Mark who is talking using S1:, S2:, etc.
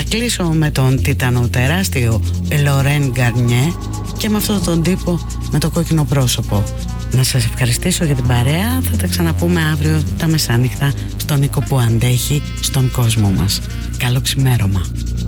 S1: κλείσω με τον τιτανό τεράστιο Λορέν Γκαρνιέ και με αυτόν τον τύπο με το κόκκινο πρόσωπο. Να σας ευχαριστήσω για την παρέα. Θα τα ξαναπούμε αύριο τα μεσάνυχτα στον οίκο που αντέχει στον κόσμο μας. Καλό ξημέρωμα.